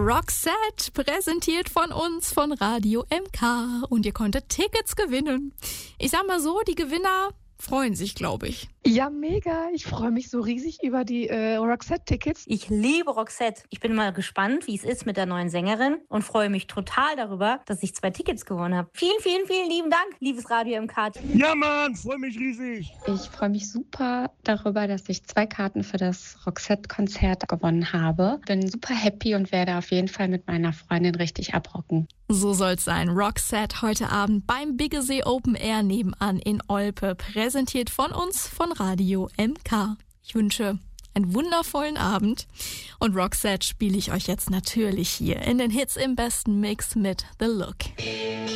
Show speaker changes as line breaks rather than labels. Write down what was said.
Roxette, präsentiert von uns von Radio MK. Und ihr konntet Tickets gewinnen. Ich sag mal so, die Gewinner freuen sich, glaube ich.
Ja, mega. Ich freue mich so riesig über die Roxette-Tickets.
Ich liebe Roxette. Ich bin mal gespannt, wie es ist mit der neuen Sängerin und freue mich total darüber, dass ich 2 Tickets gewonnen habe. Vielen, vielen, vielen lieben Dank, liebes Radio MK.
Ja, Mann, freue mich riesig.
Ich freue mich super darüber, dass ich 2 Karten für das Roxette-Konzert gewonnen habe. Bin super happy und werde auf jeden Fall mit meiner Freundin richtig abrocken.
So soll's sein. Roxette heute Abend beim Biggesee Open Air nebenan in Olpe. Präsentiert von uns von Radio MK. Ich wünsche einen wundervollen Abend. Und Roxette spiele ich euch jetzt natürlich hier in den Hits im besten Mix mit The Look.